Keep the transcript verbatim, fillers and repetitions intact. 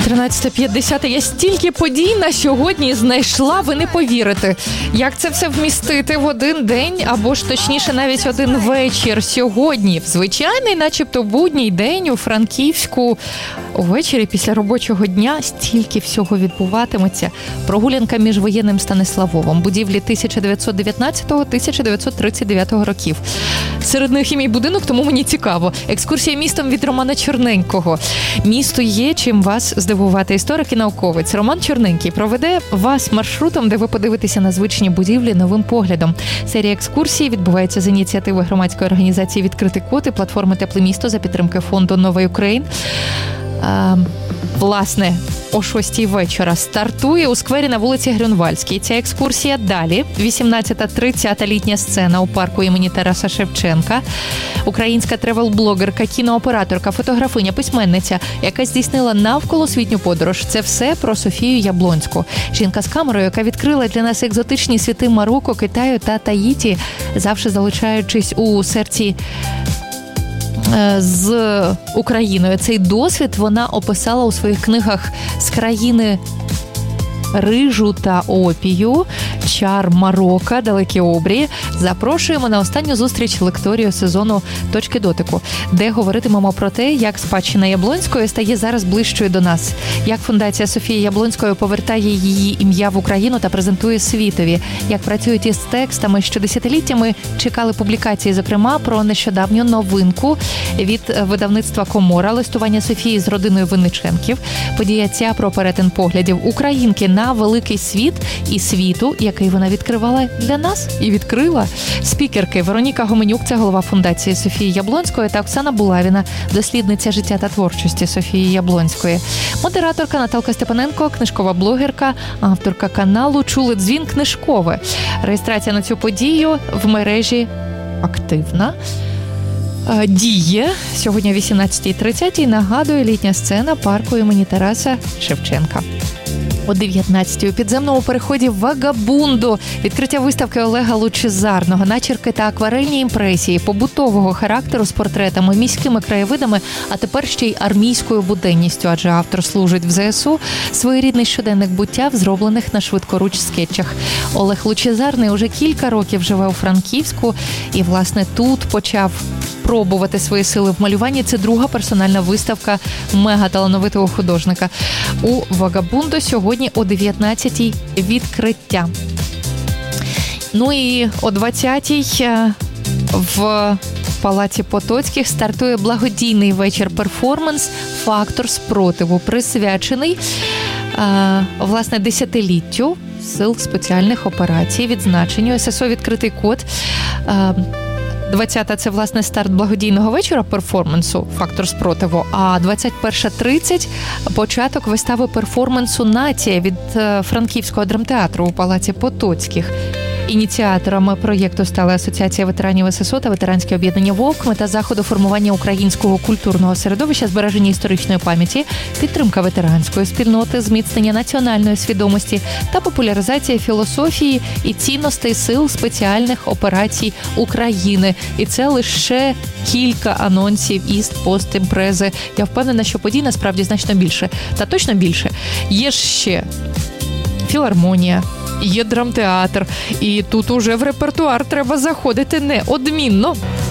тринадцята п'ятдесят. Я стільки подій на сьогодні знайшла, ви не повірите. Як це все вмістити в один день, або ж точніше навіть один вечір сьогодні. В звичайний, начебто будній день у Франківську увечері після робочого дня стільки всього відбуватиметься. Прогулянка між воєнним Станиславовом, будівлі тисяча дев'ятсот дев'ятнадцятого - тисяча дев'ятсот тридцять дев'ятого років. Серед них і мій будинок, тому мені цікаво. Екскурсія містом від Романа Чорненького. Місто є чим вас здивувати. Історик і науковець Роман Чорненький проведе вас маршрутом, де ви подивитеся на звичні будівлі новим поглядом. Серія екскурсій відбувається з ініціативи громадської організації «Відкритий код» і платформи «Тепле місто» за підтримки фонду «Нова Україна». А, власне, о шостій вечора стартує у сквері на вулиці Грюнвальській. Ця екскурсія далі. вісімнадцята тридцята літня сцена у парку імені Тараса Шевченка. Українська тревел-блогерка, кінооператорка, фотографиня, письменниця, яка здійснила навколосвітню подорож. Це все про Софію Яблонську. Жінка з камерою, яка відкрила для нас екзотичні світи Марокко, Китаю та Таїті, завжди залишаючись у серці з Україною. Цей досвід вона описала у своїх книгах «З країни рижу та опію», «Чар Марокко», «Далекі обрії». Запрошуємо на останню зустріч лекторію сезону «Точки дотику», де говоритимемо про те, як спадщина Яблонської стає зараз ближчою до нас, як фундація Софії Яблонської повертає її ім'я в Україну та презентує світові, як працюють із текстами, що десятиліттями чекали публікації, зокрема, про нещодавню новинку від видавництва «Комора» листування Софії з родиною Винниченків. Подія ця про перетин поглядів українки на великий світ і світу, який вона відкривала для нас і відкрила. Спікерки Вероніка Гоменюк, це голова фундації Софії Яблонської, та Оксана Булавіна, дослідниця життя та творчості Софії Яблонської. Модераторка Наталка Степаненко, книжкова блогерка, авторка каналу «Чули дзвін книжкове». Реєстрація на цю подію в мережі активна. Діє сьогодні о вісімнадцята тридцять. Нагадую, літня сцена парку імені Тараса Шевченка. О дев'ятнадцятій у підземному переході «Вагабундо» відкриття виставки Олега Лучезарного, начерки та акварельні імпресії побутового характеру з портретами, міськими краєвидами, а тепер ще й армійською буденністю, адже автор служить в зе ес у. Своєрідний щоденник буття в зроблених на швидкоруч скетчах. Олег Лучезарний уже кілька років живе у Франківську і, власне, тут почав пробувати свої сили в малюванні. Це друга персональна виставка мегаталановитого художника. У «Вагабундо» сьогодні о дев'ятнадцятій відкриття. Ну і о двадцятій в Палаці Потоцьких стартує благодійний вечір-перформанс «Фактор спротиву», присвячений, власне, десятиліттю сил спеціальних операцій, відзначенню ес ес о «Відкритий код». двадцята – це, власне, старт благодійного вечора перформансу «Фактор спротиву», а двадцять перша тридцять – початок вистави перформансу «Нація» від Франківського драмтеатру у Палаці Потоцьких. Ініціаторами проєкту стали Асоціація ветеранів ес ес о та ветеранське об'єднання «Вовк», мета заходу формування українського культурного середовища, збереження історичної пам'яті, підтримка ветеранської спільноти, зміцнення національної свідомості та популяризація філософії і цінностей сил спеціальних операцій України. І це лише кілька анонсів, іст, пост, імпрези. Я впевнена, що подій насправді значно більше. Та точно більше. Є ще філармонія, є драмтеатр, і тут уже в репертуар треба заходити неодмінно.